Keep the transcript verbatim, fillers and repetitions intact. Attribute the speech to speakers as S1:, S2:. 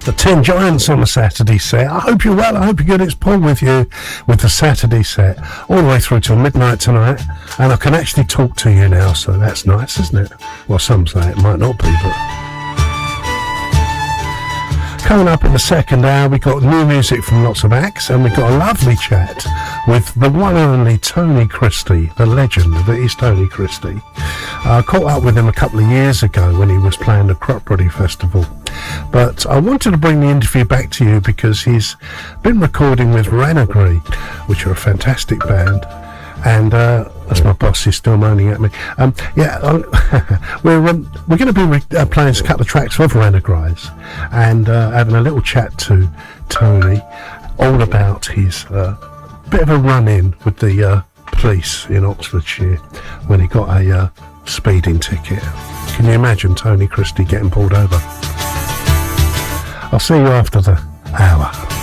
S1: The Tin Giants on the Saturday set. I hope you're well. I hope you're good. It's Paul with you with the Saturday set all the way through till midnight tonight. And I can actually talk to you now, so that's nice, isn't it? Well, some say it might not be, but... Coming up in the second hour, we got new music from lots of acts, and we got a lovely chat with the one and only Tony Christie, the legend that is Tony Christie. I caught up with him a couple of years ago when he was playing the Cropredy Festival. But I wanted to bring the interview back to you because he's been recording with Renegree, which are a fantastic band. And uh, that's my boss, he's still moaning at me. Um, yeah, uh, we're um, we're going to be re- uh, playing a couple of tracks of Renegrees and uh, having a little chat to Tony all about his uh, bit of a run-in with the uh, police in Oxfordshire when he got a uh, speeding ticket. Can you imagine Tony Christie getting pulled over? I'll see you after the hour.